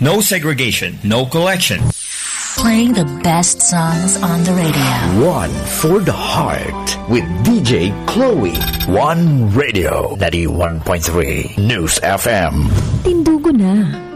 No segregation, no collection. Playing the best songs on the radio. One for the heart with DJ Chloe. One Radio 91.3 News FM. Tindugo na.